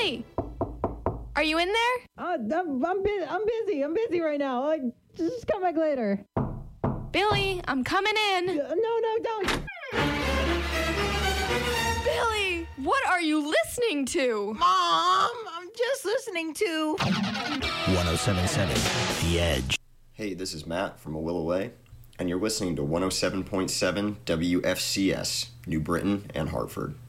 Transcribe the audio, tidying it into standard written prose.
Billy! Are you in there? I'm busy right now. Just come back later. Billy, I'm coming in. No, don't. Billy, what are you listening to? Mom, I'm just listening to 1077 The Edge. Hey, this is Matt from A Will Away, and you're listening to 107.7 WFCS, New Britain and Hartford.